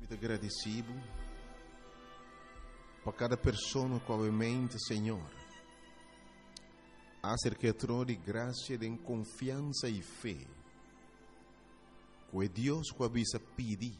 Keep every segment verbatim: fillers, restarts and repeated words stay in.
Muito agradecido por cada pessoa que obviamente, Senhor, acerca de graça, de confiança e fé, que é Deus que avisa pedir,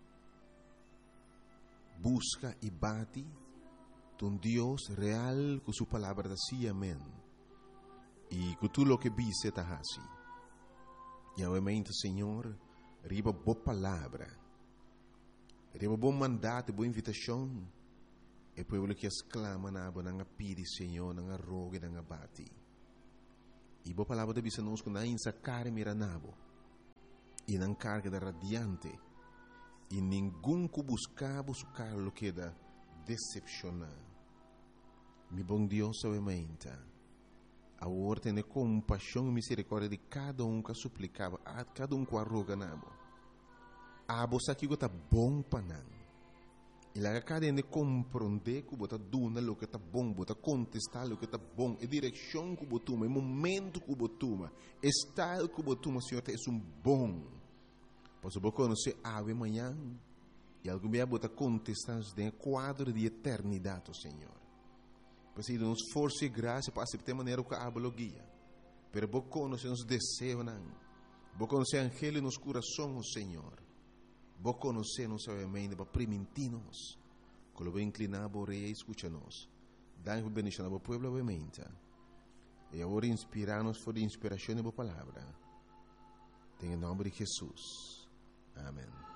busca e bate, um Deus real com sua palavra assim, amém, e com tudo o que vise está assim. E obviamente, Senhor, riba boa palavra, riba bom mandato, boa invitação, e poi que exclama na aba nanga pidi, Senhor, nanga rogue, nanga bati. E boa palavra de bisa nos na insa care mira nabo, e nan carga da radiante, e ninguém que buscava buscar lo que da decepcionar. Mi bom Deus, obviamente, a ordem de compaixão e misericórdia de cada um que suplicava, a cada um que arroga nabo. A bolsa que está bom para não. E lá cada um compreender que você dona o que está bom, você contestar o que está bom, a direção que você toma, o momento que você toma, o estado que você toma, Senhor, é um bom. Pois você conhecer ave amanhã e algum dia você contestar em quadro de eternidade, Senhor. Pois aí nos força e graça para aceitar maneira que a lo guia. Pero você conhecer os desejos, você conhecer o angelo nos corações, Senhor. Vos conocemos obviamente para permitirnos que lo inclinamos a escucharnos. Dai bendición a vos pueblo obviamente. Y ahora inspirarnos por la inspiración de vos palabra. En el nombre de Jesús. Amén.